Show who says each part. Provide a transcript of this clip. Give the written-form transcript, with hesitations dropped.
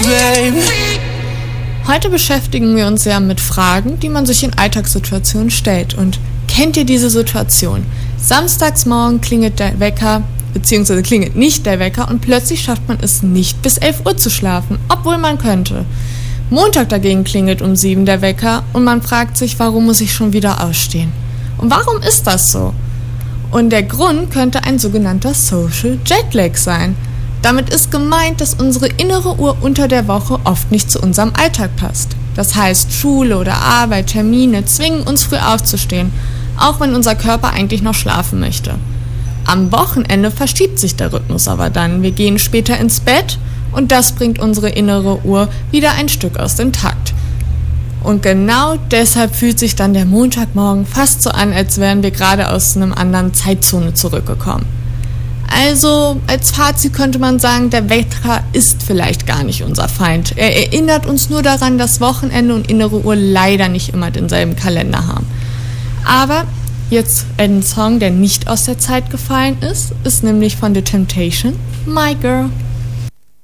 Speaker 1: babe.
Speaker 2: Heute beschäftigen wir uns ja mit Fragen, die man sich in Alltagssituationen stellt. Und kennt ihr diese Situation? Samstagsmorgen klingelt der Wecker, beziehungsweise klingelt nicht der Wecker und plötzlich schafft man es nicht, bis 11 Uhr zu schlafen, obwohl man könnte. Montag dagegen klingelt um 7 der Wecker und man fragt sich, warum muss ich schon wieder aufstehen? Und warum ist das so? Und der Grund könnte ein sogenannter Social Jetlag sein. Damit ist gemeint, dass unsere innere Uhr unter der Woche oft nicht zu unserem Alltag passt. Das heißt, Schule oder Arbeit, Termine zwingen uns früh aufzustehen, auch wenn unser Körper eigentlich noch schlafen möchte. Am Wochenende verschiebt sich der Rhythmus aber dann. Wir gehen später ins Bett und das bringt unsere innere Uhr wieder ein Stück aus dem Takt. Und genau deshalb fühlt sich dann der Montagmorgen fast so an, als wären wir gerade aus einer anderen Zeitzone zurückgekommen. Also als Fazit könnte man sagen, der Wecker ist vielleicht gar nicht unser Feind. Er erinnert uns nur daran, dass Wochenende und innere Uhr leider nicht immer denselben Kalender haben. Aber jetzt ein Song, der nicht aus der Zeit gefallen ist nämlich von The Temptation, My Girl.